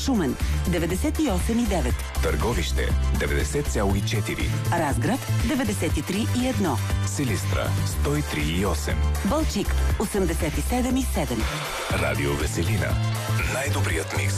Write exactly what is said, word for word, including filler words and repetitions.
Шумен деветдесет и осем и девет, Търговище деветдесет цяло и четири, Разград деветдесет и три и едно, Силистра сто и три и осем, Балчик осемдесет и седем и седем. Радио Веселина. Най-добрият микс